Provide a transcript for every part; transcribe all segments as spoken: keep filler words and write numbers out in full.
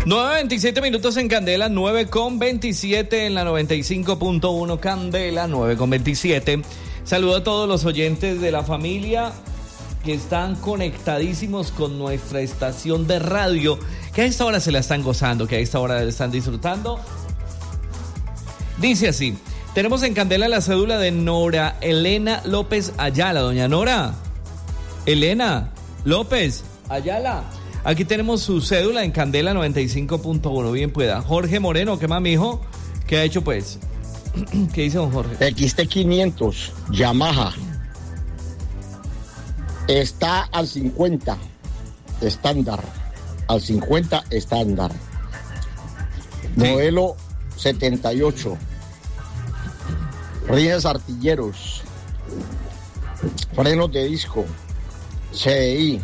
nueve veintisiete minutos en Candela, nueve con veintisiete en la noventa y cinco punto uno Candela, nueve con veintisiete. Saludo a todos los oyentes de la familia que están conectadísimos con nuestra estación de radio, que a esta hora se la están gozando, que a esta hora la están disfrutando. Dice así: tenemos en Candela la cédula de Nora Elena López Ayala. Doña Nora Elena López Ayala, aquí tenemos su cédula en Candela noventa y cinco punto uno. Bien pueda. Jorge Moreno, ¿qué más, mijo? ¿Qué ha hecho, pues? ¿Qué dice don Jorge? X T quinientos Yamaha está al cincuenta estándar, al cincuenta estándar. Sí. Modelo setenta y ocho. Rines artilleros, frenos de disco, C D I,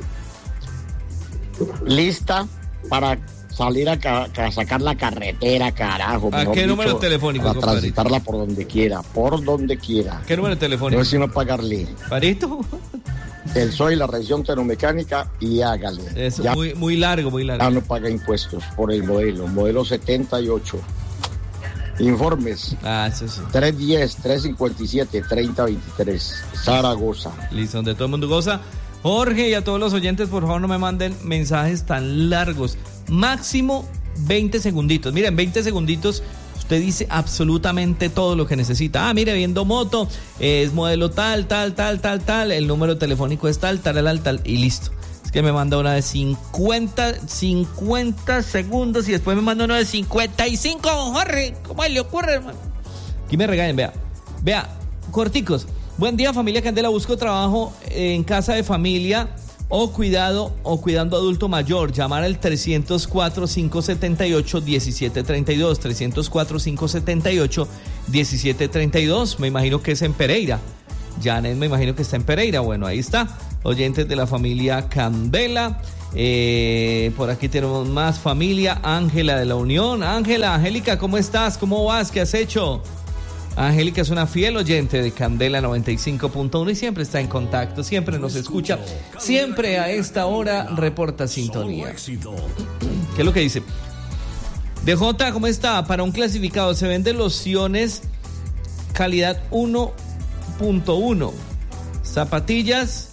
lista para salir a, ca- a sacar la carretera, carajo. ¿A qué número telefónico? Para compadre? transitarla por donde quiera, por donde quiera. ¿Qué número telefónico? No es sino pagarle. ¿Parito? El S O I, la revisión termomecánica, y hágale. Eso, ya, muy, muy largo, muy largo. Ya no paga impuestos por el modelo, modelo setenta y ocho. Informes. Ah, eso sí. tres diez, tres cincuenta y siete, treinta veintitrés. Zaragoza. Listo, donde todo el mundo goza. Jorge, y a todos los oyentes, por favor, no me manden mensajes tan largos. Máximo veinte segunditos. Miren, veinte segunditos. Usted dice absolutamente todo lo que necesita. Ah, mire, viendo moto, eh, es modelo tal, tal, tal, tal, tal. El número telefónico es tal, tal, tal, tal. Y listo. Es que me manda una de cincuenta, cincuenta segundos y después me manda una de cincuenta y cinco. Jorge, ¿cómo le ocurre, hermano? Aquí me regañen, vea. Vea, corticos. Buen día, familia Candela. Busco trabajo en casa de familia o cuidado o cuidando adulto mayor. Llamar al trescientos cuatro, cinco setenta y ocho, diecisiete treinta y dos. trescientos cuatro, cinco setenta y ocho, diecisiete treinta y dos. Me imagino que es en Pereira. Janet, me imagino que está en Pereira. Bueno, ahí está. Oyentes de la familia Candela. Eh, por aquí tenemos más familia. Ángela de la Unión. Ángela, Angélica, ¿cómo estás? ¿Cómo vas? ¿Qué has hecho? Angélica es una fiel oyente de Candela noventa y cinco punto uno y siempre está en contacto, siempre nos escucha, siempre a esta hora reporta sintonía. ¿Qué es lo que dice? D J, ¿cómo está? Para un clasificado se venden lociones calidad uno punto uno, zapatillas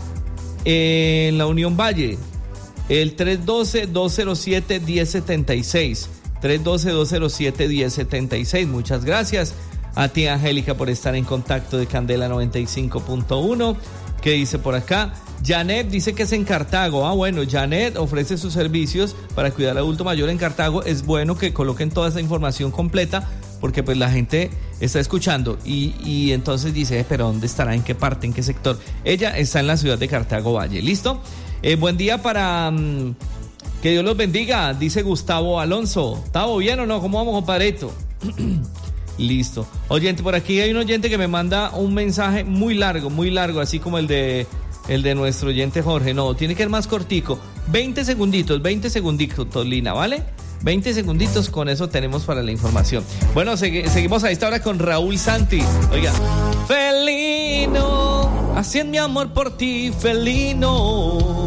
en la Unión Valle, el tres uno dos, dos cero siete, uno cero siete seis, tres uno dos, dos cero siete, uno cero siete seis. Muchas gracias a ti, Angélica, por estar en contacto de Candela noventa y cinco punto uno. ¿Qué dice por acá? Janet dice que es en Cartago. Ah, bueno, Janet ofrece sus servicios para cuidar al adulto mayor en Cartago. Es bueno que coloquen toda esa información completa porque pues la gente está escuchando y, y entonces dice, eh, pero ¿dónde estará? ¿En qué parte? ¿En qué sector? Ella está en la ciudad de Cartago Valle. ¿Listo? Eh, buen día para... Um, que Dios los bendiga, dice Gustavo Alonso. ¿Estamos bien o no? ¿Cómo vamos, compadrito? Listo. Oyente, por aquí hay un oyente que me manda un mensaje muy largo, muy largo, así como el de el de nuestro oyente Jorge. No, tiene que ser más cortico. veinte segunditos, veinte segunditos, Lina, ¿vale? veinte segunditos, con eso tenemos para la información. Bueno, segui- seguimos a esta hora con Raúl Santi. Oiga. Felino, hacen mi amor por ti, felino.